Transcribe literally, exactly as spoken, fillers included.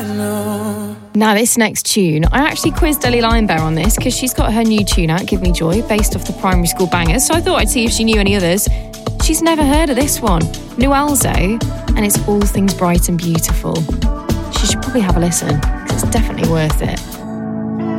I know. Now this next tune, I actually quizzed Ellie Linebear on this because she's got her new tune out, Give Me Joy, based off the primary school bangers, so I thought I'd see if she knew any others. She's never heard of this one, Nuelzo, and it's All Things Bright and Beautiful. She should probably have a listen, because it's definitely worth it.